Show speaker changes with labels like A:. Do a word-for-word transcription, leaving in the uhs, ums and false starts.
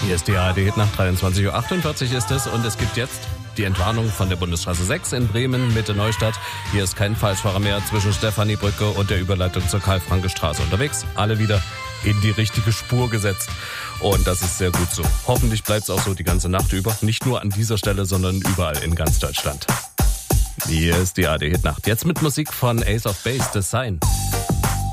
A: Hier ist die A R D Hit nach dreiundzwanzig Uhr achtundvierzig ist es und es gibt jetzt die Entwarnung von der Bundesstraße sechs in Bremen, Mitte Neustadt. Hier ist kein Falschfahrer mehr zwischen Stephaniebrücke und der Überleitung zur Karl-Franke-Straße unterwegs. Alle wieder in die richtige Spur gesetzt. Und das ist sehr gut so. Hoffentlich bleibt es auch so die ganze Nacht über. Nicht nur an dieser Stelle, sondern überall in ganz Deutschland. Hier ist die A R D Hit Nacht. Jetzt mit Musik von Ace of Base, The Sign.